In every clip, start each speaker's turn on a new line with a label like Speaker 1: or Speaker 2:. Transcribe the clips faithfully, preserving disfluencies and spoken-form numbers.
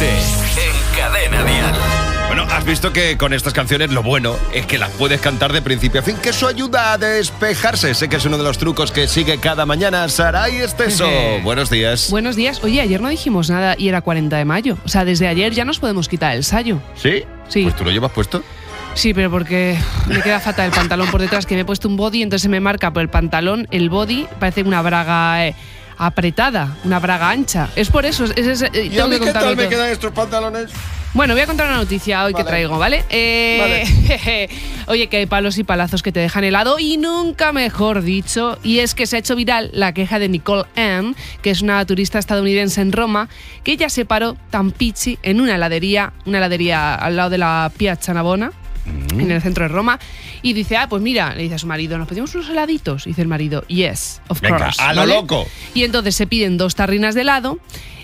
Speaker 1: Atrévete en Cadena Dial.
Speaker 2: Bueno, has visto que con estas canciones lo bueno es que las puedes cantar de principio a fin, que eso ayuda a despejarse. Sé que es uno de los trucos que sigue cada mañana Saray Esteso. Buenos días.
Speaker 3: Buenos días. Oye, ayer no dijimos nada y era cuarenta de mayo. O sea, desde ayer ya nos podemos quitar el sayo.
Speaker 2: ¿Sí?
Speaker 3: Sí.
Speaker 2: Pues tú lo llevas puesto.
Speaker 3: Sí, pero porque me queda fatal el pantalón por detrás, que me he puesto un body, entonces se me marca por el pantalón, el body, parece una braga eh, apretada, una braga ancha. Es por eso. Es, es, es,
Speaker 2: ¿Y
Speaker 3: tengo
Speaker 2: a mí
Speaker 3: que
Speaker 2: qué tal
Speaker 3: contarlo
Speaker 2: me
Speaker 3: todo.
Speaker 2: quedan estos pantalones?
Speaker 3: Bueno, voy a contar una noticia hoy
Speaker 2: Vale.
Speaker 3: que traigo, ¿vale? Eh,
Speaker 2: Vale.
Speaker 3: Oye, que hay palos y palazos que te dejan helado y nunca mejor dicho. Y es que se ha hecho viral la queja de Nicole Ann, que es una turista estadounidense en Roma, que ella se paró tan pichi en una heladería, una heladería al lado de la Piazza Navona, mm. en el centro de Roma, y dice, ah, pues mira, le dice a su marido, ¿nos pedimos unos heladitos? Y dice el marido, yes, of
Speaker 2: Venga,
Speaker 3: course.
Speaker 2: a lo
Speaker 3: ¿vale?
Speaker 2: loco.
Speaker 3: Y entonces se piden dos tarrinas de helado.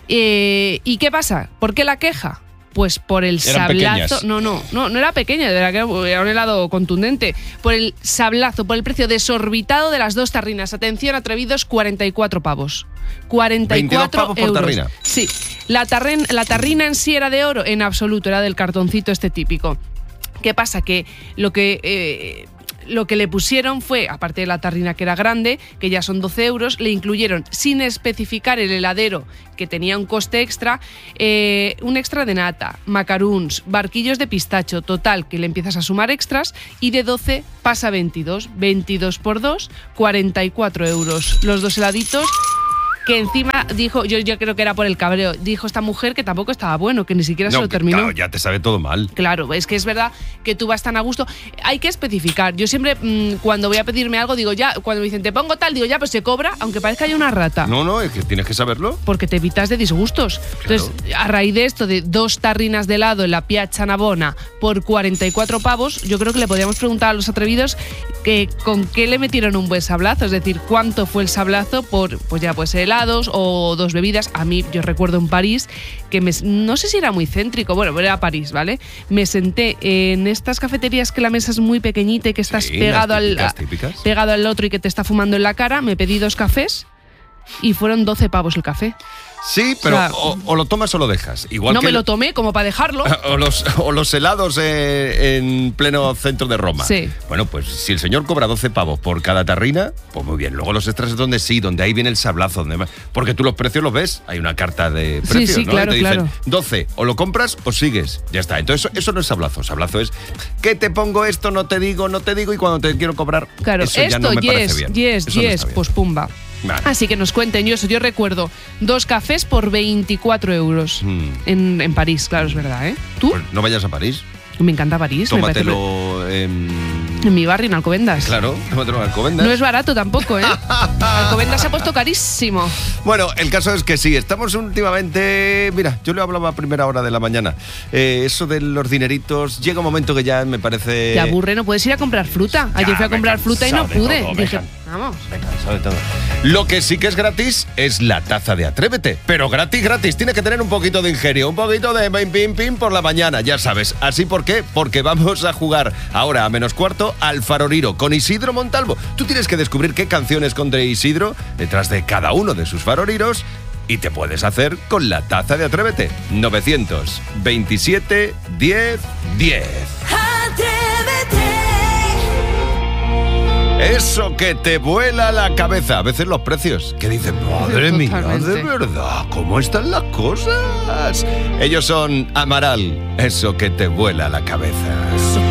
Speaker 3: Eh, ¿Y qué pasa? ¿Por qué la queja? Pues por el
Speaker 2: Eran
Speaker 3: sablazo.
Speaker 2: pequeñas.
Speaker 3: No, no, no, no era pequeña, era, que era un helado contundente. Por el sablazo, por el precio desorbitado de las dos tarrinas. Atención, atrevidos, cuarenta y cuatro pavos. cuarenta y cuatro
Speaker 2: veintidós pavos por
Speaker 3: euros.
Speaker 2: tarrina.
Speaker 3: Sí. La, tarren, la tarrina en sí era de oro, en absoluto, era del cartoncito este típico. ¿Qué pasa? Que lo que. Eh, Lo que le pusieron fue, aparte de la tarrina que era grande, que ya son doce euros, le incluyeron, sin especificar el heladero, que tenía un coste extra, eh, un extra de nata, macaruns, barquillos de pistacho, total, que le empiezas a sumar extras, y de doce pasa a veintidós. veintidós por dos, cuarenta y cuatro euros. Los dos heladitos, que encima dijo, yo, yo creo que era por el cabreo, dijo esta mujer que tampoco estaba bueno, que ni siquiera
Speaker 2: No,
Speaker 3: se lo terminó.
Speaker 2: Claro, ya te sabe todo mal.
Speaker 3: Claro, es que es verdad que tú vas tan a gusto. Hay que especificar. Yo siempre, mmm, cuando voy a pedirme algo, digo ya, cuando me dicen te pongo tal, digo ya, pues se cobra, aunque parezca ya una rata.
Speaker 2: No, no, es que tienes que saberlo.
Speaker 3: Porque te evitas de disgustos.
Speaker 2: Claro.
Speaker 3: Entonces, a raíz de esto, de dos tarrinas de helado en la Piazza Navona por cuarenta y cuatro pavos, yo creo que le podríamos preguntar a los atrevidos que con qué le metieron un buen sablazo. Es decir, cuánto fue el sablazo por, pues ya, pues helados o dos bebidas. A mí, yo recuerdo en París, que me, no sé si era muy céntrico, bueno, pero era París, ¿vale? Me senté en estas cafeterías que la mesa es muy pequeñita y que estás
Speaker 2: Sí,
Speaker 3: pegado,
Speaker 2: las típicas,
Speaker 3: al,
Speaker 2: típicas.
Speaker 3: pegado al otro y que te está fumando en la cara. Me pedí dos cafés y fueron doce pavos el café.
Speaker 2: Sí, pero
Speaker 3: O sea,
Speaker 2: o, o lo tomas o lo dejas. Igual
Speaker 3: no
Speaker 2: que
Speaker 3: me
Speaker 2: el-
Speaker 3: lo tomé como para dejarlo.
Speaker 2: O los, o los helados eh, en pleno centro de Roma.
Speaker 3: Sí.
Speaker 2: Bueno, pues si el señor cobra doce pavos por cada tarrina, pues muy bien. Luego los extras es donde sí, donde ahí viene el sablazo. Donde va- porque tú los precios los ves. Hay una carta de
Speaker 3: Sí,
Speaker 2: precios,
Speaker 3: sí,
Speaker 2: ¿no?
Speaker 3: claro,
Speaker 2: y te dicen
Speaker 3: claro.
Speaker 2: doce, o lo compras o sigues. Ya está. Entonces eso, eso no es sablazo. Sablazo es que te pongo esto, no te digo, no te digo, y cuando te quiero cobrar,
Speaker 3: Claro,
Speaker 2: eso ya
Speaker 3: esto,
Speaker 2: no me parece
Speaker 3: yes,
Speaker 2: bien.
Speaker 3: yes,
Speaker 2: Eso no
Speaker 3: yes,
Speaker 2: está bien.
Speaker 3: pues pumba.
Speaker 2: Vale.
Speaker 3: Así que nos cuenten, yo eso, yo recuerdo dos cafés por veinticuatro euros
Speaker 2: Mm.
Speaker 3: en, en París, claro, es verdad, ¿eh? ¿Tú?
Speaker 2: Pues no vayas a París.
Speaker 3: Me encanta París. me parece
Speaker 2: Tómatelo en...
Speaker 3: pre- en mi barrio, en Alcobendas.
Speaker 2: Claro, tómatelo en Alcobendas.
Speaker 3: No es barato tampoco, ¿eh? Alcobendas se ha puesto carísimo.
Speaker 2: Bueno, el caso es que sí, estamos últimamente... Mira, yo le hablaba a primera hora de la mañana. Eh, eso de los dineritos, llega un momento que ya me parece...
Speaker 3: Te aburre, no puedes ir a comprar fruta. Ayer fui a
Speaker 2: me he
Speaker 3: comprar fruta y no
Speaker 2: cansado de
Speaker 3: pude.
Speaker 2: todo, me he
Speaker 3: Dije,
Speaker 2: can-
Speaker 3: vamos.
Speaker 2: Me he cansado de todo. Lo que sí que es gratis es la taza de Atrévete. Pero gratis, gratis. Tiene que tener un poquito de ingenio, un poquito de pim, pim, pim por la mañana, ya sabes. ¿Así por qué? Porque vamos a jugar ahora a menos cuarto al Faroriro con Isidro Montalvo. Tú tienes que descubrir qué canciones esconde Isidro detrás de cada uno de sus faroriros y te puedes hacer con la taza de Atrévete. novecientos veintisiete diez diez. Eso que te vuela la cabeza. A veces los precios, que dicen, madre mía,
Speaker 3: Totalmente.
Speaker 2: de verdad, ¿cómo están las cosas? Ellos son Amaral, eso que te vuela la cabeza.